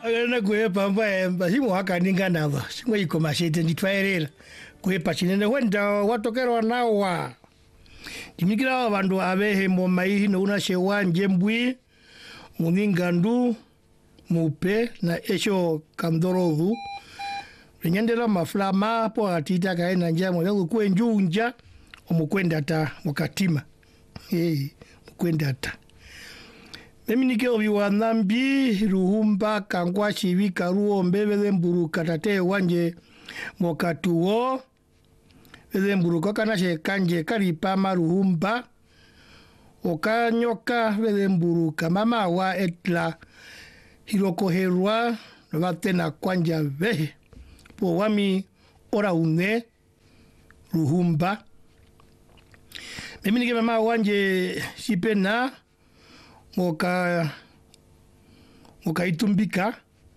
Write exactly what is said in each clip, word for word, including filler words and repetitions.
Agana kuhepa mbaye mbasimu haka ninga nava. Singo iko mashete nditwaerera. Kuhepa chinene wenda watokerwa nawa. Kimikira bandu abehe mo maihi no una shewanje mbwi. Muningandu mupe na esho kandorovu. Renyandela maflama po atita kaena njamo yagu kwenjunja omukwenda ta mukatima. Hey, mukwenda ta. Mimi nike obiwa nambi ruhumba kangwa shivi karuo mbevele mburu katate wanje mokatuo vele mburu kakana kanje karipama ruhumba okanyoka vele mburu kamama wa etla hiroko herwa novatena kwanja vehe po wami ora une ruhumba. Mimi nike mama wanje sipena Moka Moka itumbika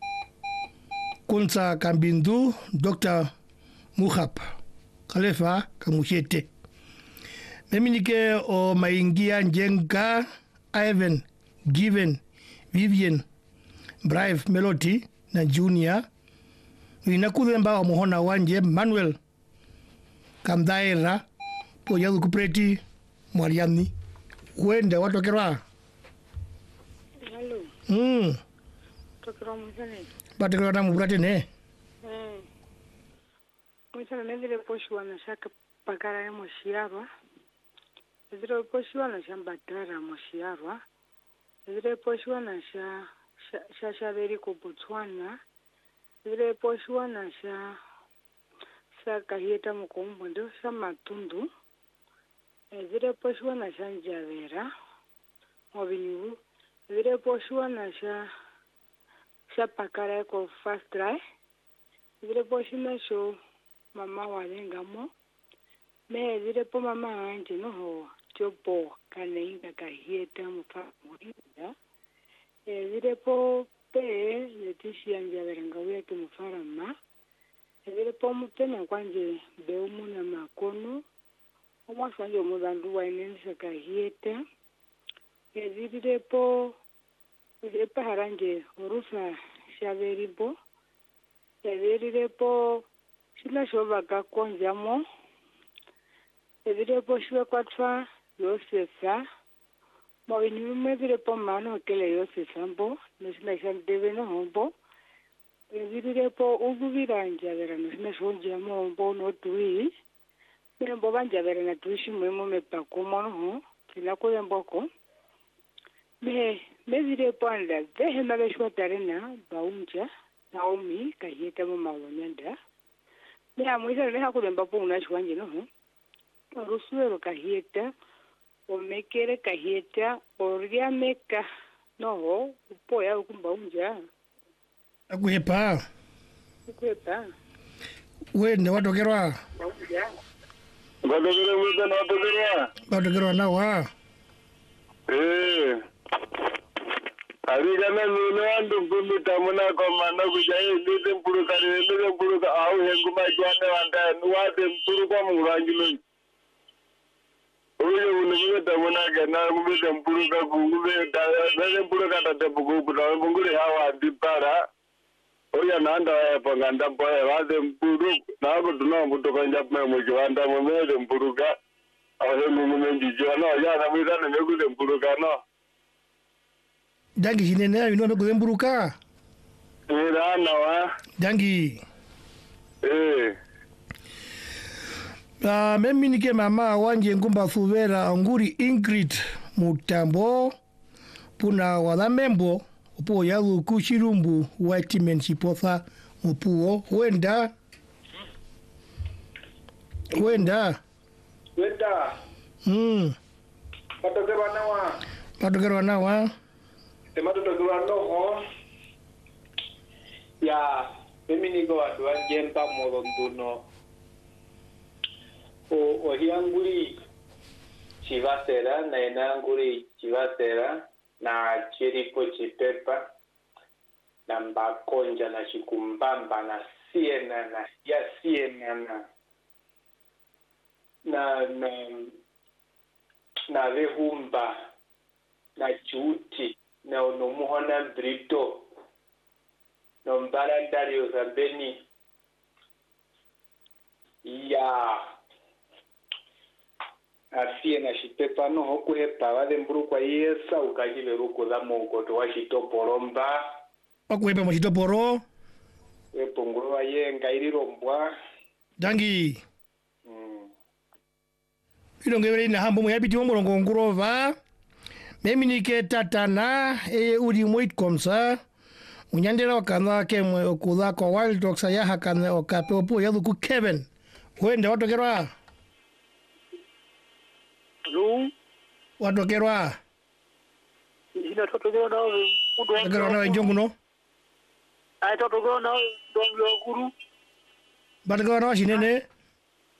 Kunsa Kambindu Doctor Muhap Khalefa Kamushete. Mimi nike o maingia njenga Ivan Given Vivian Brave Melody na Junior. Ninakudemba omuhona wanje Manuel Kamdaira po yadu kupreti Mariani. Wende watokerwa. Hmm. Tokero muzane. Batekero na mubrate ne. Eh. Muzane nendele poshwa na shaka pakara ya moshiarwa. Ezire poshwa na shamba dara moshiarwa. Ezire poshwa na sha sha sha veri ko Botswana. Ezire poshwa na sha sha kahieta mukombo ndo sha matundu. Ezire poshwa na sha njavera. Mobinyu Vire poshua na sha sha pakara ko fast dry. Vire poshina sho mama walengamo. Me vire po mama anje no ho chopo kaneinga kahieta mufamurinda. E vire po pe letishi anja verenga wetu mufarama. E vire po mutena kwanje beumu na makono. Omwasanje omudandu wa inensa kahieta. E vire po Epa haranje orusa shaveribo. Evirirepo shila shova kakonjamo. Evirirepo shwe kwatfa yosesa. Mawini mwevirepo mano kele yosesa mbo. Nishina shandeve no hombo. Evirirepo uvuvira njavera nishina shonjamo mbo no tui. Mirembo banjavera na tuishi mwemo mepakumo no ho. Kila kule mboko. Me mevire panda vehe mabeshwa tarena baunja Naomi kahieta mo mawonyanda me amwisa ne hakulemba po una shwanje no rusuero kahieta o mekere kahieta o ria meka no po ya kumbaunja akuhepa akuhepa wende watokerwa baunja Badogere wende na watokerwa watokerwa na wa eh Arigana nino andu kumita muna komana kujaye nide mpuruka nide mpuruka au henguma jane wanda nuwade mpuruka murangilo. Oye unumwe tamuna gana kumita mpuruka kumbe nide mpuruka tate puku kuna munguri hawa dipara. Oya nanda ya panganda poe wade mpuru na ako tuna mputoka njapme mwikiwanda mwemede mpuruka au henguma njijua no ya na mwita nimekude mpuruka no. Dangi jinene ya inono kuzemburuka. Ira nawa. Dangi. Eh. Uh, mimi nike mama wanje ngumba thuvera nguri Ingrid Mutambo puna wadhamembo upo yalu kushirumbu white men chipotha upuo wenda wenda wenda hmm patokerwa nawa patokerwa nawa tematotokerwa noho ya mimi niko watu wanjemba moronduno o ohianguri chivasera na enanguri chivasera na chiripo chipepa na mbakonja na chikumbamba na siena na ya siena na na na na vehumba na chuti na onomuhona brito nombala Dario Sambeni. Ya. Afie na shipepa no hoku hepa wade mburu kwa yesa ukajile ruku la moko to washitopolomba. Okuhepa mashitoporo. Wepo nguruwa ye ngairiro mbwa. Dangi. Mm. Ilo ngevele ina hambo mweyapiti womolongo ngurova. Memi nike tatana e uri mwit komsa. Unyandela wakana kemwe okula kwa wild dogs ya hakana okape opo yadu ku Kevin. Wende watokerwa. Lu. Watokerwa. Ina totokerwa na udo. Watokerwa na njongu no. Ai totokerwa na dongo guru. Watokerwa na shinene.